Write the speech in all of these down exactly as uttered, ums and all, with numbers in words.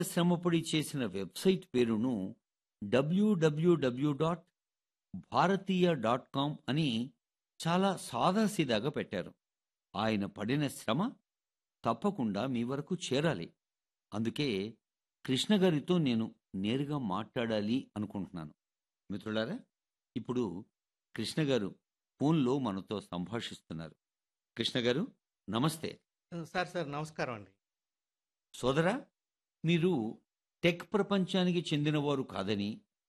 శ్రమపడి చేసిన వెబ్సైట్ పేరును డబ్ల్యూడబ్ల్యూడబ్ల్యూ డాట్ భారతీయ డాట్ కామ్ అని చాలా సాదాసీదాగా పెట్టారు. ఆయన పడిన శ్రమ తప్పకుండా మీ వరకు చేరాలి. అందుకే కృష్ణ గారితో నేను నేరుగా మాట్లాడాలి అనుకుంటున్నాను. మిత్రులారా, ఇప్పుడు కృష్ణ గారు ఫోన్లో మనతో సంభాషిస్తున్నారు. కృష్ణ గారు, నమస్తే. సార్ సార్ నమస్కారం అండి. సోదరా, మీరు టెక్ ప్రపంచానికి చెందినవారు కాదని,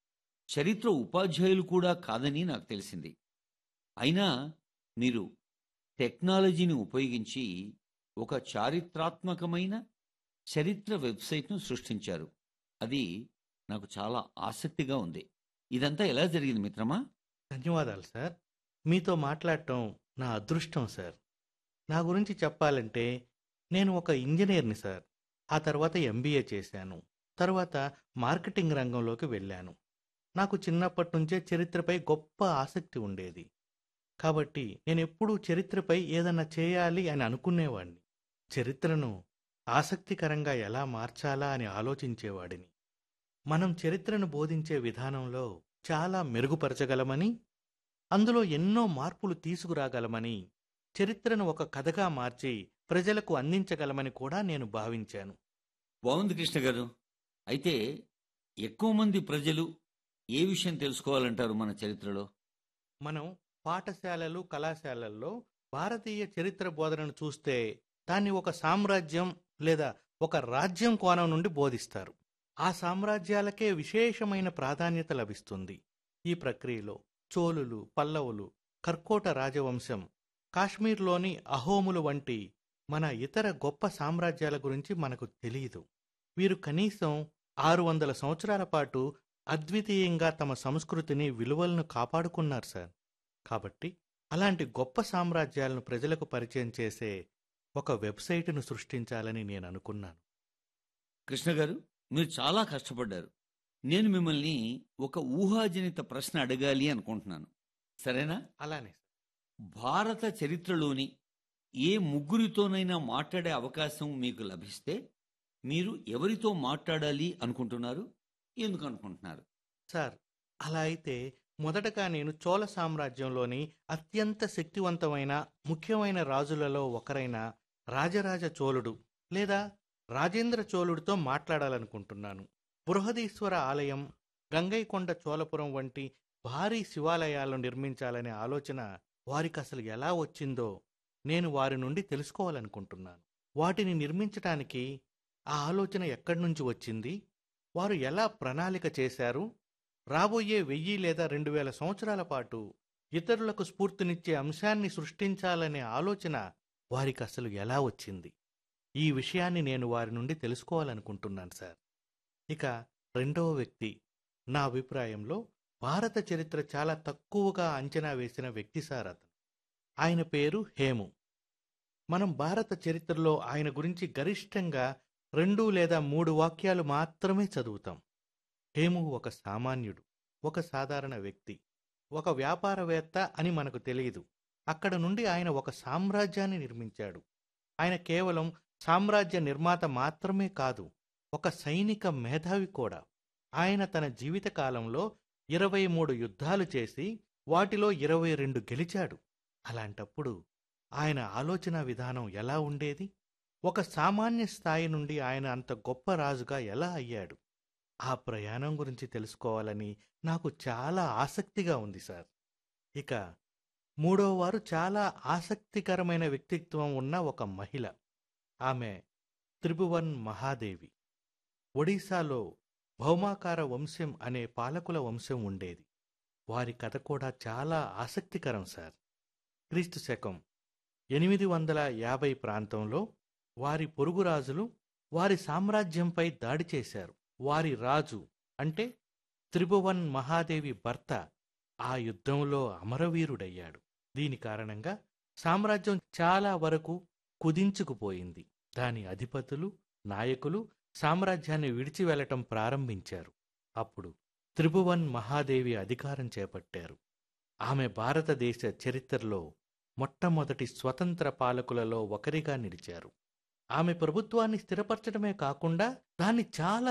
చరిత్ర ఉపాధ్యాయులు కూడా కాదని నాకు తెలిసింది. అయినా మీరు టెక్నాలజీని ఉపయోగించి ఒక చారిత్రాత్మకమైన చరిత్ర వెబ్సైట్ను సృష్టించారు. అది నాకు చాలా ఆసక్తిగా ఉంది. ఇదంతా ఎలా జరిగింది మిత్రమా? ధన్యవాదాలు సార్. మీతో మాట్లాడటం నా అదృష్టం సార్. నా గురించి చెప్పాలంటే నేను ఒక ఇంజనీర్ని సార్. ఆ తర్వాత ఎంబీఏ చేశాను. తర్వాత మార్కెటింగ్ రంగంలోకి వెళ్ళాను. నాకు చిన్నప్పటి నుంచే చరిత్రపై గొప్ప ఆసక్తి ఉండేది. కాబట్టి నేను ఎప్పుడూ చరిత్రపై ఏదన్నా చేయాలి అని అనుకునేవాడిని. చరిత్రను ఆసక్తికరంగా ఎలా మార్చాలా అని ఆలోచించేవాడిని. మనం చరిత్రను బోధించే విధానంలో చాలా మెరుగుపరచగలమని, అందులో ఎన్నో మార్పులు తీసుకురాగలమని, చరిత్రను ఒక కథగా మార్చి ప్రజలకు అందించగలమని కూడా నేను భావించాను. బాగుంది కృష్ణ గారు. అయితే ఎక్కువ మంది ప్రజలు ఏ విషయం తెలుసుకోవాలంటారు మన చరిత్రలో? మనం పాఠశాలలు, కళాశాలల్లో భారతీయ చరిత్ర బోధనను చూస్తే దాన్ని ఒక సామ్రాజ్యం లేదా ఒక రాజ్యం కోణం నుండి బోధిస్తారు. ఆ సామ్రాజ్యాలకే విశేషమైన ప్రాధాన్యత లభిస్తుంది. ఈ ప్రక్రియలో చోళులు, పల్లవులు, కర్కోట రాజవంశం, కాశ్మీర్లోని అహోములు వంటి మన ఇతర గొప్ప సామ్రాజ్యాల గురించి మనకు తెలియదు. వీరు కనీసం ఆరు వందల సంవత్సరాల పాటు అద్వితీయంగా తమ సంస్కృతిని, విలువలను కాపాడుకున్నారు సార్. కాబట్టి అలాంటి గొప్ప సామ్రాజ్యాలను ప్రజలకు పరిచయం చేసే ఒక వెబ్సైటును సృష్టించాలని నేను అనుకున్నాను. కృష్ణ గారు, మీరు చాలా కష్టపడ్డారు. నేను మిమ్మల్ని ఒక ఊహాజనిత ప్రశ్న అడగాలి అనుకుంటున్నాను. సరేనా? అలానే భారత చరిత్రలోని ఏ ముగ్గురితోనైనా మాట్లాడే అవకాశం మీకు లభిస్తే మీరు ఎవరితో మాట్లాడాలి అనుకుంటున్నారు? ఎందుకు అనుకుంటున్నారు? సార్, అలా అయితే మొదటగా నేను చోళ సామ్రాజ్యంలోని అత్యంత శక్తివంతమైన ముఖ్యమైన రాజులలో ఒకరైన రాజరాజ చోళుడు లేదా రాజేంద్ర చోళుడితో మాట్లాడాలనుకుంటున్నాను. బృహదీశ్వర ఆలయం, గంగైకొండ చోళపురం వంటి భారీ శివాలయాలను నిర్మించాలనే ఆలోచన వారికి అసలు ఎలా వచ్చిందో నేను వారి నుండి తెలుసుకోవాలనుకుంటున్నాను. వాటిని నిర్మించటానికి ఆ ఆలోచన ఎక్కడి నుంచి వచ్చింది, వారు ఎలా ప్రణాళిక చేశారు, రాబోయే వెయ్యి లేదా రెండు వేల సంవత్సరాల పాటు ఇతరులకు స్ఫూర్తినిచ్చే అంశాన్ని సృష్టించాలనే ఆలోచన వారికి అసలు ఎలా వచ్చింది, ఈ విషయాన్ని నేను వారి నుండి తెలుసుకోవాలనుకుంటున్నాను సార్. ఇక రెండవ వ్యక్తి, నా అభిప్రాయంలో భారత చరిత్ర చాలా తక్కువగా అంచనా వేసిన వ్యక్తి సార్. అతను ఆయన పేరు హేము. మనం భారత చరిత్రలో ఆయన గురించి గరిష్టంగా రెండు లేదా మూడు వాక్యాలు మాత్రమే చదువుతాం. హేము ఒక సామాన్యుడు, ఒక సాధారణ వ్యక్తి, ఒక వ్యాపారవేత్త అని మనకు తెలియదు. అక్కడ నుండి ఆయన ఒక సామ్రాజ్యాన్ని నిర్మించాడు. ఆయన కేవలం సామ్రాజ్య నిర్మాత మాత్రమే కాదు, ఒక సైనిక మేధావి కూడా. ఆయన తన జీవితకాలంలో ఇరవై మూడు యుద్ధాలు చేసి వాటిలో ఇరవై రెండు గెలిచాడు. అలాంటప్పుడు ఆయన ఆలోచన విధానం ఎలా ఉండేది? ఒక సామాన్య స్థాయి నుండి ఆయన అంత గొప్ప రాజుగా ఎలా అయ్యాడు? ఆ ప్రయాణం గురించి తెలుసుకోవాలని నాకు చాలా ఆసక్తిగా ఉంది సార్. ఇక మూడోవారు చాలా ఆసక్తికరమైన వ్యక్తిత్వం ఉన్న ఒక మహిళ. ఆమె త్రిభువన్ మహాదేవి. ఒడిశాలో భౌమాకార వంశం అనే పాలకుల వంశం ఉండేది. వారి కథ కూడా చాలా ఆసక్తికరం సార్. క్రీస్తు శకం ఎనిమిది వందల యాభై ప్రాంతంలో వారి పొరుగురాజులు వారి సామ్రాజ్యంపై దాడి చేశారు. వారి రాజు అంటే త్రిభువన్ మహాదేవి భర్త ఆ యుద్ధంలో అమరవీరుడయ్యాడు. దీని కారణంగా సామ్రాజ్యం చాలా వరకు కుదించుకుపోయింది. దాని అధిపతులు, నాయకులు సామ్రాజ్యాన్ని విడిచి వెళ్లటం ప్రారంభించారు. అప్పుడు త్రిభువన్ మహాదేవి అధికారం చేపట్టారు. ఆమె భారతదేశ చరిత్రలో మొట్టమొదటి స్వతంత్ర పాలకులలో ఒకరిగా నిలిచారు. ఆమె ప్రభుత్వాన్ని స్థిరపరచడమే కాకుండా దాన్ని చాలా